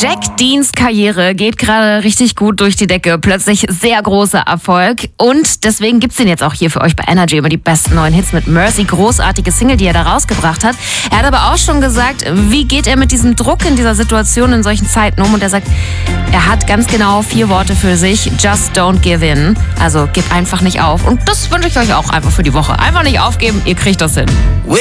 Jack Deans Karriere geht gerade richtig gut durch die Decke. Plötzlich sehr großer Erfolg. Und deswegen gibt's den jetzt auch hier für euch bei Energy immer die besten neuen Hits mit Mercy. Großartige Single, die er da rausgebracht hat. Er hat aber auch schon gesagt, wie geht er mit diesem Druck in dieser Situation in solchen Zeiten um? Und er sagt, er hat ganz genau 4 Worte für sich. Just don't give in. Also gib einfach nicht auf. Und das wünsche ich euch auch einfach für die Woche. Einfach nicht aufgeben, ihr kriegt das hin.